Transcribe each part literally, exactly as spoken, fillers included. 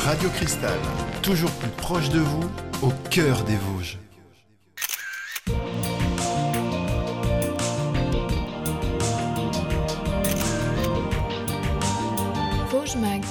Radio Cristal, toujours plus proche de vous, au cœur des Vosges. Vosges Mag.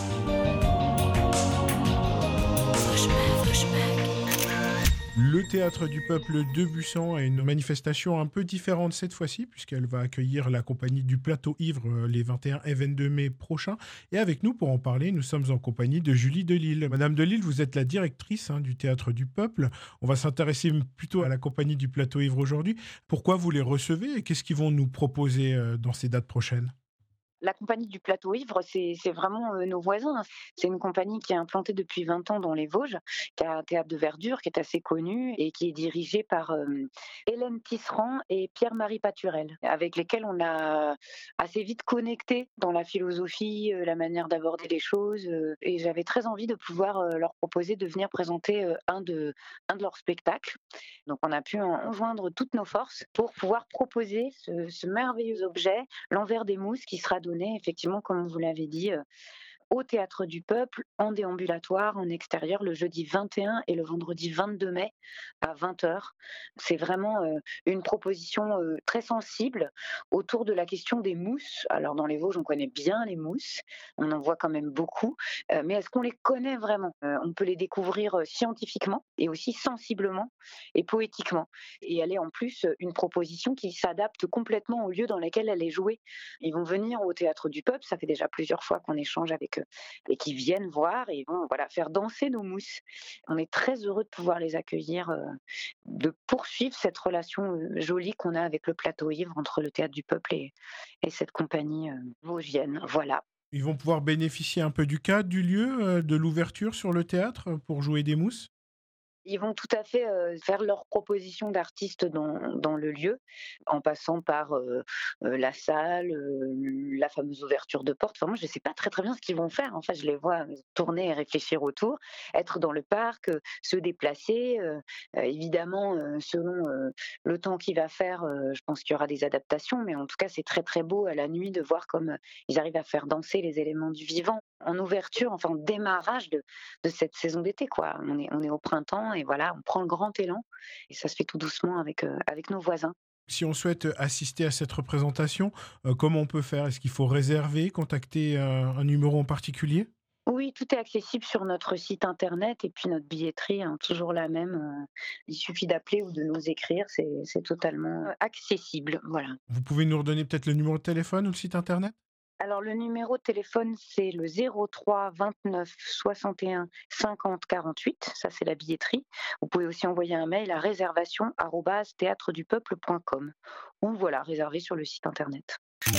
Le Théâtre du Peuple de Busan a une manifestation un peu différente cette fois-ci, puisqu'elle va accueillir la compagnie du Plateau Ivre les vingt et un et vingt-deux mai prochains. Et avec nous, pour en parler, nous sommes en compagnie de Julie Delisle. Madame Delisle, vous êtes la directrice hein, du Théâtre du Peuple. On va s'intéresser plutôt à la compagnie du Plateau Ivre aujourd'hui. Pourquoi vous les recevez et qu'est-ce qu'ils vont nous proposer euh, dans ces dates prochaines ? La compagnie du Plateau Ivre, c'est, c'est vraiment euh, nos voisins. C'est une compagnie qui est implantée depuis vingt ans dans les Vosges, qui a un théâtre de verdure, qui est assez connu et qui est dirigée par euh, Hélène Tisserand et Pierre-Marie Paturel, avec lesquels on a assez vite connecté dans la philosophie, euh, la manière d'aborder les choses. Euh, et j'avais très envie de pouvoir euh, leur proposer de venir présenter euh, un, de, un de leurs spectacles. Donc on a pu en joindre toutes nos forces pour pouvoir proposer ce, ce merveilleux objet, l'envers des mousses, qui sera donné, effectivement, comme vous l'avez dit, euh, au Théâtre du Peuple, en déambulatoire, en extérieur, le jeudi vingt et un et le vendredi vingt-deux mai à vingt heures. C'est vraiment euh, une proposition euh, très sensible autour de la question des mousses. Alors dans les Vosges, on connaît bien les mousses, on en voit quand même beaucoup, euh, mais est-ce qu'on les connaît vraiment ? euh, On peut les découvrir euh, scientifiquement et aussi sensiblement et poétiquement. Et elle est en plus euh, une proposition qui s'adapte complètement au lieu dans lequel elle est jouée. Ils vont venir au Théâtre du Peuple, ça fait déjà plusieurs fois qu'on échange avec et qui viennent voir et vont voilà, faire danser nos mousses. On est très heureux de pouvoir les accueillir, euh, de poursuivre cette relation euh, jolie qu'on a avec le Plateau Ivre entre le Théâtre du Peuple et, et cette compagnie euh, vosgienne. Voilà. Ils vont pouvoir bénéficier un peu du cadre, du lieu, euh, de l'ouverture sur le théâtre pour jouer des mousses ? Ils vont tout à fait euh, faire leur proposition d'artistes dans, dans le lieu, en passant par euh, euh, la salle, euh, la fameuse ouverture de porte. Enfin, moi, je ne sais pas très très bien ce qu'ils vont faire. En fait, je les vois tourner et réfléchir autour, être dans le parc, euh, se déplacer. Euh, euh, évidemment, euh, selon euh, le temps qu'il va faire, euh, je pense qu'il y aura des adaptations, mais en tout cas, c'est très très beau à la nuit de voir comme euh, ils arrivent à faire danser les éléments du vivant. En ouverture, enfin, en démarrage de, de cette saison d'été, quoi. On est, on est au printemps et voilà, on prend le grand élan et ça se fait tout doucement avec, euh, avec nos voisins. Si on souhaite assister à cette représentation, euh, comment on peut faire ? Est-ce qu'il faut réserver, contacter euh, un numéro en particulier ? Oui, tout est accessible sur notre site internet et puis notre billetterie, hein, toujours la même. Euh, il suffit d'appeler ou de nous écrire, c'est, c'est totalement accessible. Voilà. Vous pouvez nous redonner peut-être le numéro de téléphone ou le site internet ? Alors, le numéro de téléphone, c'est le zéro trois vingt-neuf soixante et un cinquante quarante-huit. Ça, c'est la billetterie. Vous pouvez aussi envoyer un mail à réservation arobase théâtre du peuple point com ou voilà, réserver sur le site internet.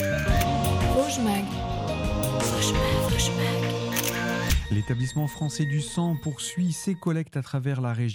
Vosges Mag. Vosges Mag, Vosges Mag. L'établissement français du sang poursuit ses collectes à travers la région.